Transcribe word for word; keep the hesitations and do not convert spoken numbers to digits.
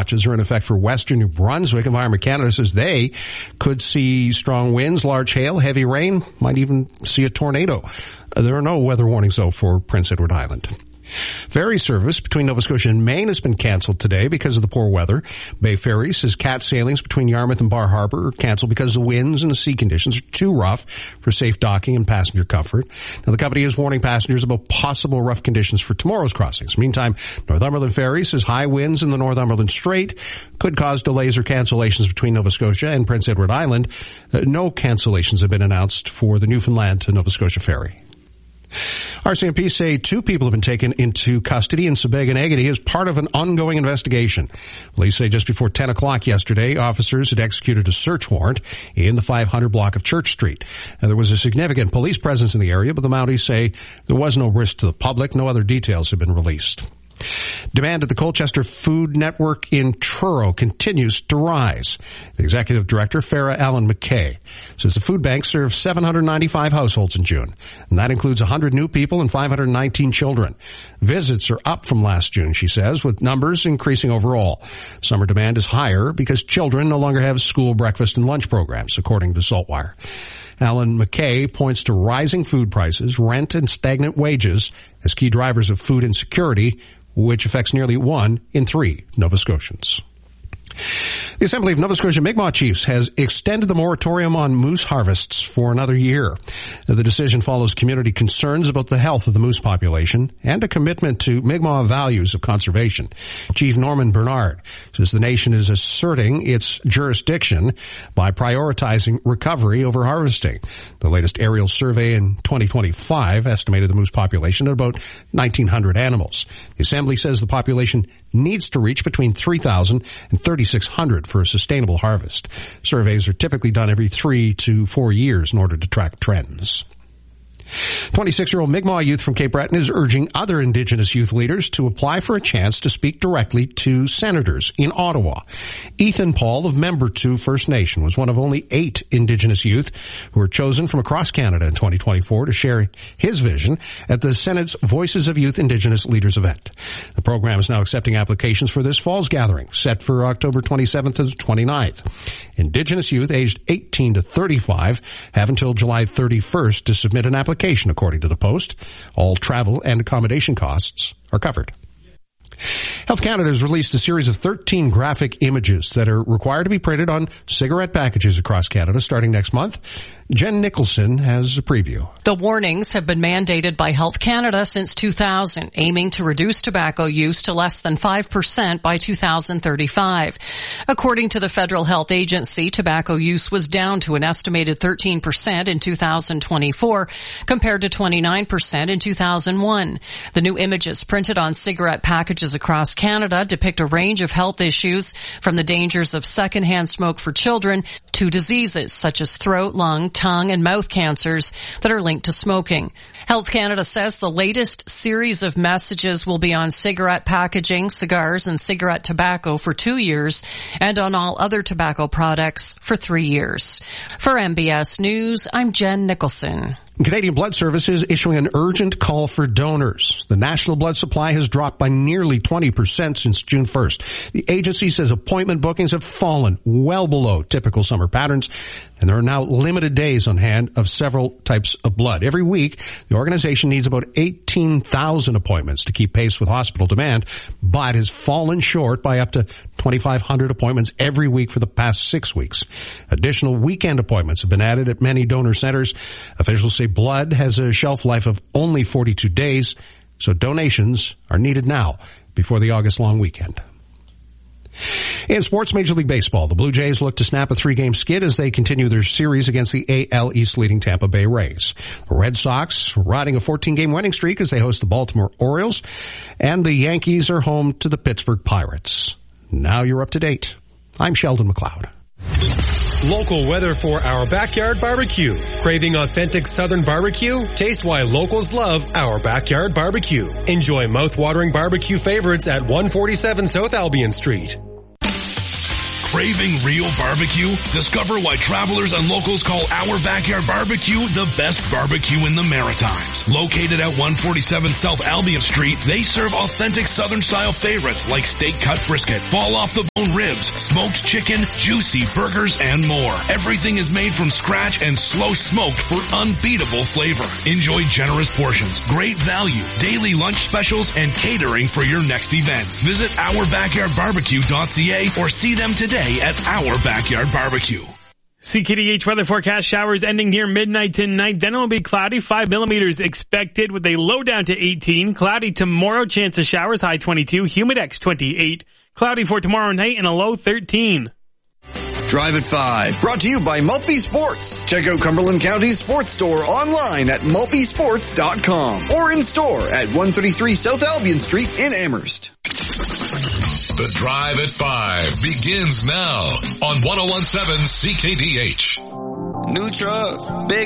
watches are in effect for western New Brunswick. Environment Canada says they could see strong winds, large hail, heavy rain, might even see a tornado. There are no weather warnings, though, for Prince Edward Island. Ferry service between Nova Scotia and Maine has been canceled today because of the poor weather. Bay Ferry says cat sailings between Yarmouth and Bar Harbor are canceled because the winds and the sea conditions are too rough for safe docking and passenger comfort. Now, the company is warning passengers about possible rough conditions for tomorrow's crossings. Meantime, Northumberland Ferry says high winds in the Northumberland Strait could cause delays or cancellations between Nova Scotia and Prince Edward Island. Uh, no cancellations have been announced for the Newfoundland to Nova Scotia Ferry. R C M P say two people have been taken into custody in Sebeganegedy as part of an ongoing investigation. Police say just before ten o'clock yesterday, officers had executed a search warrant in the five hundred block of Church Street. Now, there was a significant police presence in the area, but the Mounties say there was no risk to the public. No other details have been released. Demand at the Colchester Food Network in Truro continues to rise. The executive director, Farah Allen McKay, says the food bank served seven hundred ninety-five households in June, and that includes one hundred new people and five hundred nineteen children. Visits are up from last June, she says, with numbers increasing overall. Summer demand is higher because children no longer have school breakfast and lunch programs, according to Saltwire. Alan McKay points to rising food prices, rent, and stagnant wages as key drivers of food insecurity, which affects nearly one in three Nova Scotians. The Assembly of Nova Scotia Mi'kmaq Chiefs has extended the moratorium on moose harvests for another year. The decision follows community concerns about the health of the moose population and a commitment to Mi'kmaq values of conservation. Chief Norman Bernard says the nation is asserting its jurisdiction by prioritizing recovery over harvesting. The latest aerial survey in twenty twenty-five estimated the moose population at about nineteen hundred animals. The Assembly says the population needs to reach between three thousand and thirty-six hundred for a sustainable harvest. Surveys are typically done every three to four years in order to track trends. twenty-six-year-old Mi'kmaq youth from Cape Breton is urging other Indigenous youth leaders to apply for a chance to speak directly to senators in Ottawa. Ethan Paul of Membertou First Nation was one of only eight Indigenous youth who were chosen from across Canada in twenty twenty-four to share his vision at the Senate's Voices of Youth Indigenous Leaders event. The program is now accepting applications for this fall's gathering, set for October twenty-seventh to twenty-ninth. Indigenous youth aged eighteen to thirty-five have until July thirty-first to submit an application, according to the Post. All travel and accommodation costs are covered. Health Canada has released a series of thirteen graphic images that are required to be printed on cigarette packages across Canada starting next month. Jen Nicholson has a preview. The warnings have been mandated by Health Canada since two thousand, aiming to reduce tobacco use to less than five percent by two thousand thirty-five. According to the Federal Health Agency, tobacco use was down to an estimated thirteen percent in two thousand twenty-four compared to twenty-nine percent in two thousand one. The new images printed on cigarette packages across Canada depict a range of health issues, from the dangers of secondhand smoke for children to diseases such as throat, lung, tongue, and mouth cancers that are linked to smoking. Health Canada says the latest series of messages will be on cigarette packaging, cigars, and cigarette tobacco for two years and on all other tobacco products for three years. For M B S News, I'm Jen Nicholson. Canadian Blood Services issuing an urgent call for donors. The national blood supply has dropped by nearly twenty percent since June first. The agency says appointment bookings have fallen well below typical summer patterns, and there are now limited days on hand of several types of blood. Every week, the organization needs about eighteen thousand appointments to keep pace with hospital demand, but has fallen short by up to twenty-five hundred appointments every week for the past six weeks. Additional weekend appointments have been added at many donor centers. Officials say blood has a shelf life of only forty-two days, so donations are needed now before the August long weekend. In sports, Major League Baseball, the Blue Jays look to snap a three-game skid as they continue their series against the A L East leading Tampa Bay Rays. The Red Sox riding a fourteen-game winning streak as they host the Baltimore Orioles, and the Yankees are home to the Pittsburgh Pirates. Now you're up to date. I'm Sheldon McLeod. Local weather for Our Backyard Barbecue. Craving authentic Southern barbecue? Taste why locals love Our Backyard Barbecue. Enjoy mouth-watering barbecue favorites at one forty-seven South Albion Street. Craving real barbecue? Discover why travelers and locals call Our Backyard Barbecue the best barbecue in the Maritimes. Located at one forty-seven South Albion Street, they serve authentic Southern style favorites like steak cut brisket, fall off the bone ribs, smoked chicken, juicy burgers, and more. Everything is made from scratch and slow smoked for unbeatable flavor. Enjoy generous portions, great value, daily lunch specials, and catering for your next event. Visit our backyard barbecue dot c a or see them today at Our Backyard Barbecue. C K D H weather forecast: showers ending near midnight tonight. Then it will be cloudy, five millimeters expected with a low down to eighteen. Cloudy tomorrow, chance of showers, high twenty-two. Humidex twenty-eight. Cloudy for tomorrow night and a low thirteen. Drive at five, brought to you by Mulpey Sports. Check out Cumberland County's sports store online at mulpey sports dot com or in store at one thirty-three South Albion Street in Amherst. The Drive at five begins now on one oh one point seven C K D H. New truck, big